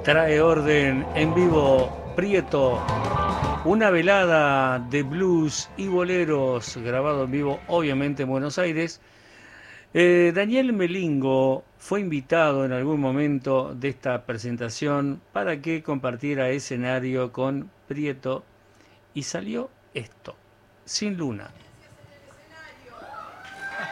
Trae orden en vivo Prieto, una velada de blues y boleros grabado en vivo, obviamente en Buenos Aires. Daniel Melingo fue invitado en algún momento de esta presentación para que compartiera escenario con Prieto y salió esto, Sin Luna.